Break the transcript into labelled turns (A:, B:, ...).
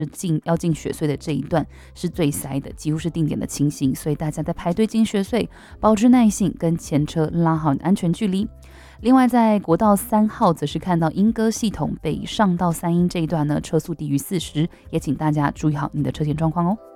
A: 要进雪隧的这一段是最塞的，几乎是定点的情形，所以大家在排队进雪隧，保持耐性，跟前车拉好安全距离。另外，在国道3号则是看到莺歌系统北上到三鶯这一段呢，车速低于40，也请大家注意好你的车前状况哦。